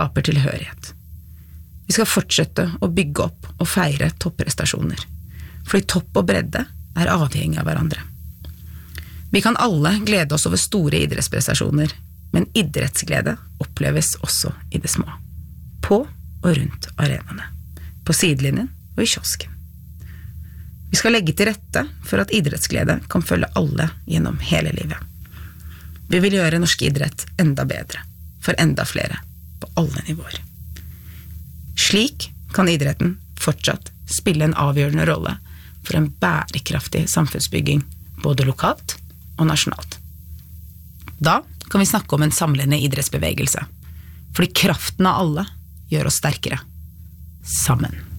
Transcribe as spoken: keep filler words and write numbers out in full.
skaper tilhørighet. Vi skal fortsette å bygge opp og feire topprestasjoner, fordi topp og bredde er avhengig av hverandre. Vi kan alle glede oss over store idrettsprestasjoner, men idrettsglede oppleves også i det små, på og rundt arenaene, på sidelinjen og i kiosken. Vi skal legge til rette for at idrettsglede kan følge alle gjennom hele livet. Vi vil gjøre norsk idrett enda bedre, for enda flere, på alle nivåer. Slik kan idretten fortsatt spille en avgjørende rolle for en bærekraftig samfunnsbygging, både lokalt og nasjonalt. Da kan vi snakke om en samlende idrettsbevegelse, fordi kraften av alle gjør oss sterkere, sammen.